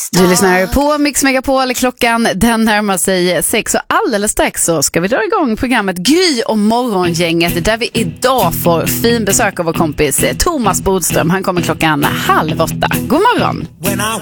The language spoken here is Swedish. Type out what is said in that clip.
Du lyssnar på Mix Megapol. Klockan den närmar sig 6 och alldeles strax så ska vi dra igång programmet Gry och morgongänget där vi idag får fin besök av vår kompis Thomas Bodström. Han kommer klockan 7:30. God morgon!